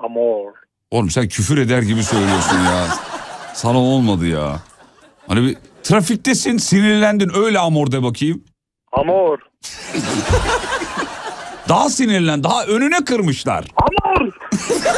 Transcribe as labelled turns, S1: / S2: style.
S1: Amor.
S2: Oğlum sen küfür eder gibi söylüyorsun ya. Sana olmadı ya. Hani bir trafiktesin, sinirlendin, öyle amor de bakayım.
S1: Amor.
S2: Daha sinirlen, daha önüne kırmışlar.
S1: Amor.